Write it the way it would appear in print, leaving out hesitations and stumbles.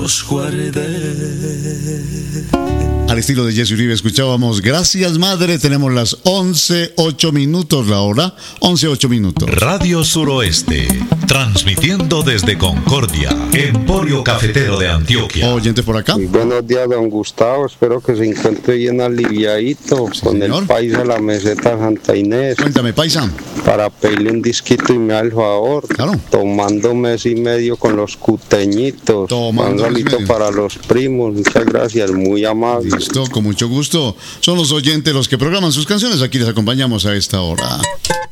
los guardé. Al estilo de Jesse Uribe escuchábamos Gracias Madre. Tenemos las 11:08 minutos, la hora 11:08. Radio Suroeste, transmitiendo desde Concordia, Emporio Cafetero de Antioquia. Oyentes por acá. Muy buenos días, don Gustavo. Espero que se encuentre bien aliviadito, sí, con señor. El paisa de la meseta Santa Inés. Cuéntame, paisa. Para pedirle un disquito y me da el favor. Claro. Tomando mes y medio con los cuteñitos. Un salito para los primos. Muchas gracias, muy amable. Listo, con mucho gusto. Son los oyentes los que programan sus canciones. Aquí les acompañamos a esta hora.